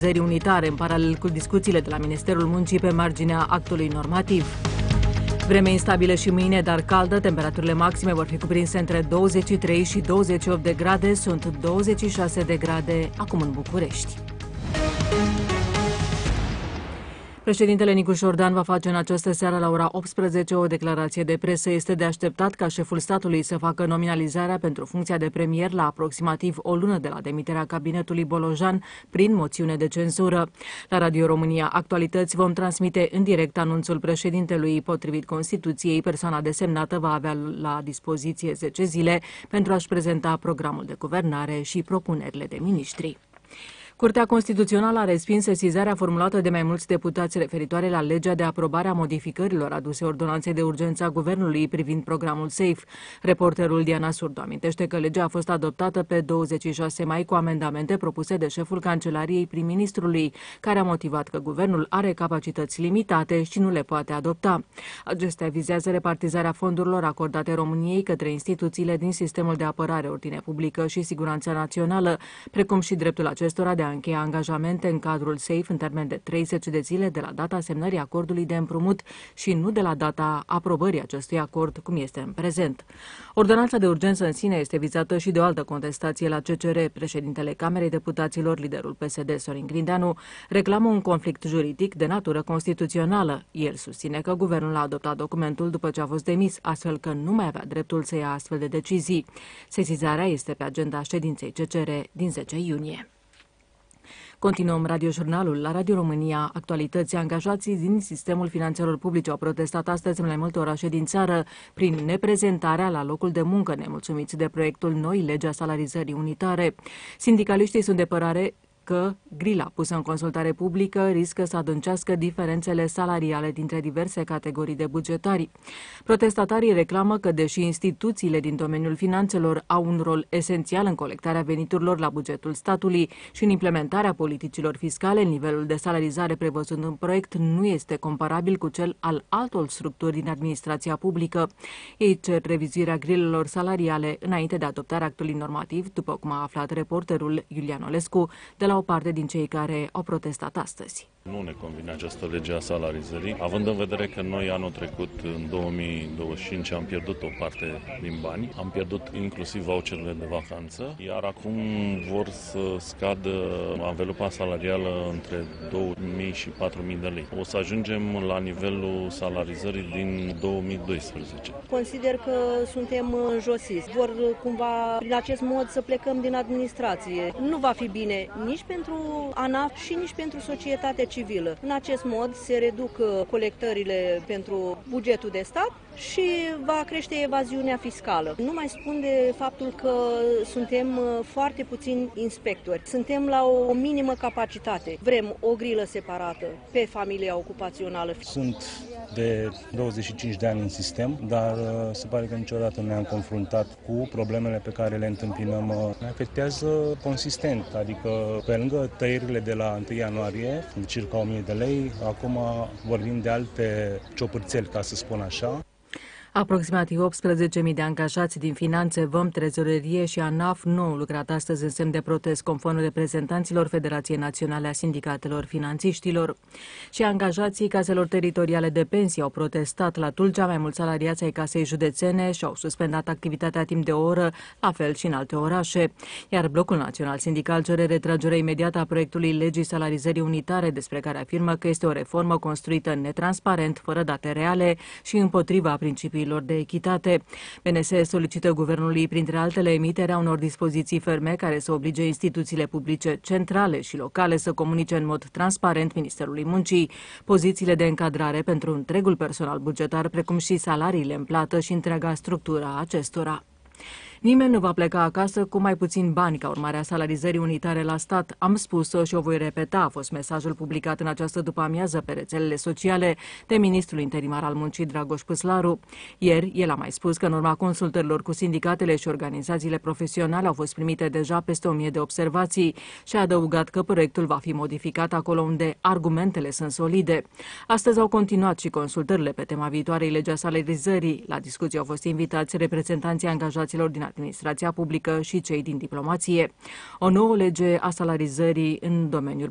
unitare în paralel cu discuțiile de la Ministerul Muncii pe marginea actului normativ. Vreme instabilă și mâine, dar caldă, temperaturile maxime vor fi cuprinse între 23 și 28 de grade, sunt 26 de grade acum în București. Președintele Nicu Șordan va face în această seară la ora 18 o declarație de presă. Este de așteptat ca șeful statului să facă nominalizarea pentru funcția de premier la aproximativ o lună de la demiterea cabinetului Bolojan prin moțiune de cenzură. La Radio România Actualități vom transmite în direct anunțul președintelui. Potrivit Constituției, persoana desemnată va avea la dispoziție 10 zile pentru a-și prezenta programul de guvernare și propunerile de miniștri. Curtea Constituțională a respins sesizarea formulată de mai mulți deputați referitoare la legea de aprobare a modificărilor aduse ordonanței de urgență a Guvernului privind programul SAFE. Reporterul Diana Surdu amintește că legea a fost adoptată pe 26 mai cu amendamente propuse de șeful Cancelariei prim-ministrului, care a motivat că Guvernul are capacități limitate și nu le poate adopta. Acestea vizează repartizarea fondurilor acordate României către instituțiile din sistemul de apărare, ordine publică și siguranță națională, precum și dreptul acestora de a încheia angajamente în cadrul SAFE în termen de 30 de zile de la data semnării acordului de împrumut și nu de la data aprobării acestui acord, cum este în prezent. Ordonanța de urgență în sine este vizată și de o altă contestație la CCR. Președintele Camerei Deputaților, liderul PSD, Sorin Grindeanu, reclamă un conflict juridic de natură constituțională. El susține că guvernul a adoptat documentul după ce a fost demis, astfel că nu mai avea dreptul să ia astfel de decizii. Sesizarea este pe agenda ședinței CCR din 10 iunie. Continuăm radiojurnalul. La Radio România Actualități, angajații din sistemul finanțelor publice au protestat astăzi în mai multe orașe din țară prin neprezentarea la locul de muncă, nemulțumiți de proiectul noi legea salarizării unitare. Sindicaliștii sunt de părere că grila pusă în consultare publică riscă să adâncească diferențele salariale dintre diverse categorii de bugetari. Protestatarii reclamă că, deși instituțiile din domeniul finanțelor au un rol esențial în colectarea veniturilor la bugetul statului și în implementarea politicilor fiscale, nivelul de salarizare prevăzut în proiect nu este comparabil cu cel al altor structuri din administrația publică. Ei cer revizuirea grilelor salariale înainte de adoptarea actului normativ, după cum a aflat reporterul Iulian Olescu de la o parte din cei care au protestat astăzi. Nu ne convine această lege a salarizării, având în vedere că noi anul trecut, în 2025, am pierdut o parte din bani, am pierdut inclusiv voucherele de vacanță, iar acum vor să scadă anvelopa salarială între 2.000 și 4.000 de lei. O să ajungem la nivelul salarizării din 2012. Consider că suntem josiți. Vor cumva, prin acest mod, să plecăm din administrație. Nu va fi bine nici pentru ANAF și nici pentru societatea civilă. În acest mod se reduc colectările pentru bugetul de stat și va crește evaziunea fiscală. Nu mai spun de faptul că suntem foarte puțini inspectori. Suntem la o minimă capacitate. Vrem o grilă separată pe familia ocupațională. Sunt de 25 de ani în sistem, dar se pare că niciodată nu ne-am confruntat cu problemele pe care le întâmpinăm. Ne afectează consistent, adică pe lângă tăierile de la 1 ianuarie, de circa 1.000 de lei, acum vorbim de alte ciopârțeli, ca să spun așa. Aproximativ 18.000 de angajați din finanțe, văm, trezorerie și ANAF nu au lucrat astăzi în semn de protest, conform reprezentanților Federației Naționale a Sindicatelor Finanțiștilor. Și angajații caselor teritoriale de pensii au protestat la Tulcea, mai mulți salariați ai casei județene și au suspendat activitatea timp de o oră, la fel și în alte orașe. Iar Blocul Național Sindical cere retragerea imediată a proiectului legii salarizării unitare, despre care afirmă că este o reformă construită netransparent, fără date reale și împotriva principiului de echitate. BNS solicită guvernului, printre altele, emiterea unor dispoziții ferme care să oblige instituțiile publice centrale și locale să comunice în mod transparent Ministerului Muncii pozițiile de încadrare pentru întregul personal bugetar, precum și salariile în plată și întreaga structură a acestora. Nimeni nu va pleca acasă cu mai puțin bani ca urmare a salarizării unitare la stat. Am spus-o și o voi repeta, a fost mesajul publicat în această după-amiază pe rețelele sociale de ministrul interimar al muncii Dragoș Păslaru. Ieri, el a mai spus că în urma consultărilor cu sindicatele și organizațiile profesionale au fost primite deja peste 1.000 de observații și a adăugat că proiectul va fi modificat acolo unde argumentele sunt solide. Astăzi au continuat și consultările pe tema viitoarei legea salarizării. La discuție au fost invitați reprezentanții angajaților din administrația publică și cei din diplomație. O nouă lege a salarizării în domeniul